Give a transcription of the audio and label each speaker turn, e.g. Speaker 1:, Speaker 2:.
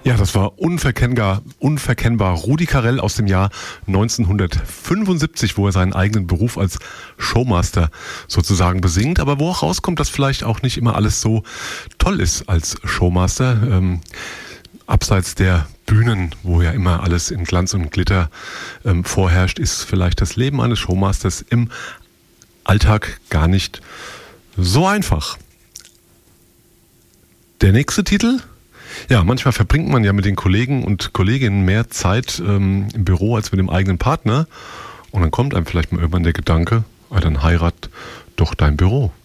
Speaker 1: Ja, das war unverkennbar Rudi Carrell aus dem Jahr 1975, wo er seinen eigenen Beruf als Showmaster sozusagen besingt, aber wo auch rauskommt, dass vielleicht auch nicht immer alles so toll ist als Showmaster. Abseits der Bühnen, wo ja immer alles in Glanz und Glitter vorherrscht, ist vielleicht das Leben eines Showmasters im Alltag gar nicht so einfach. Der nächste Titel? Ja, manchmal verbringt man ja mit den Kollegen und Kolleginnen mehr Zeit im Büro als mit dem eigenen Partner. Und dann kommt einem vielleicht mal irgendwann der Gedanke, dann heirat doch dein Büro.